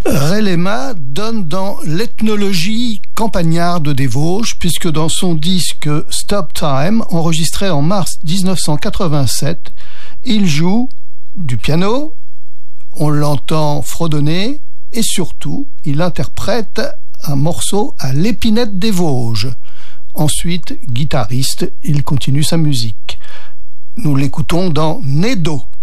Relema donne dans l'ethnologie campagnarde des Vosges, puisque dans son disque Stop Time, enregistré en mars 1987, il joue du piano, on l'entend fredonner, et surtout, il interprète un morceau à l'épinette des Vosges. Ensuite, guitariste, il continue sa musique. Nous l'écoutons dans Nédo.